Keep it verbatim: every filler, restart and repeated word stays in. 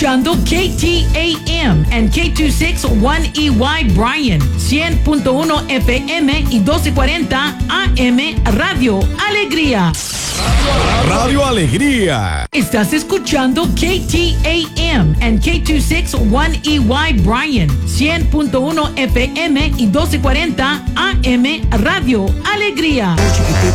Escuchando K T A M and K two sixty-one E Y Bryan, cien punto uno F M y doce cuarenta A M Radio Alegría. Radio Alegría. Estás escuchando K T A M and K two sixty-one E Y Bryan, cien punto uno F M y doce cuarenta A M Radio Alegría.